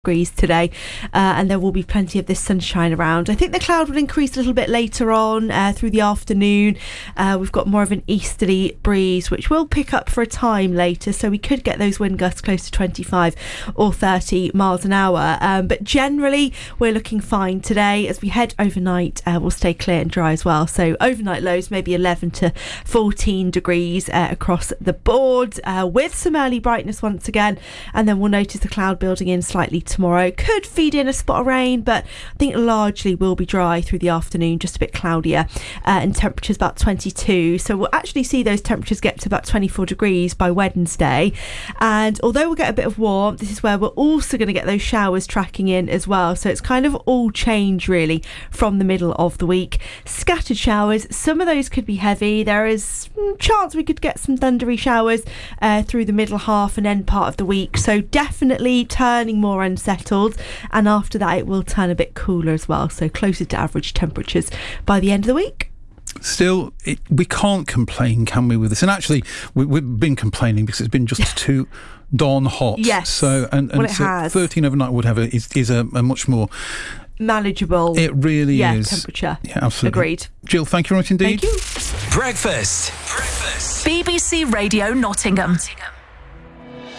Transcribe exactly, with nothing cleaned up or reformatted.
degrees today, uh, and there will be plenty of this sunshine around. I think the cloud will increase a little bit later on uh, through the afternoon. Uh, we've got more of an easterly breeze, which will pick up for a time later, so we could get those wind gusts close to twenty-five or thirty miles an hour. Um, but generally, we're looking fine today. As we head overnight, uh, we'll stay clear and dry as well. So overnight lows maybe eleven to fourteen degrees uh, across the board, uh, with some early brightness once again, and then we'll notice the cloud building in slightly tomorrow. Could feed in a spot of rain, but I think largely will be dry through the afternoon, just a bit cloudier, uh, and temperatures about twenty-two. So we'll actually see those temperatures get to about twenty-four degrees by Wednesday. And although we'll get a bit of warmth, this is where we're also going to get those showers tracking in as well. So it's kind of all change really from the middle of the week. Scattered showers, some of those could be heavy. There is a chance we could get some thundery showers uh, through the middle half and end part of the week. So definitely turning more unsettled, and after that it will turn a bit cooler as well, so closer to average temperatures by the end of the week. Still, it, we can't complain, can we, with this? And actually, we, we've been complaining because it's been just too darn hot. Yes. So, and, and well, it so has. thirteen overnight would have a, is, is a, a much more manageable. It really yeah, is. temperature. Yeah, absolutely. Agreed. Jill, thank you very much indeed. Thank you. Breakfast. Breakfast. B B C Radio Nottingham. Nottingham.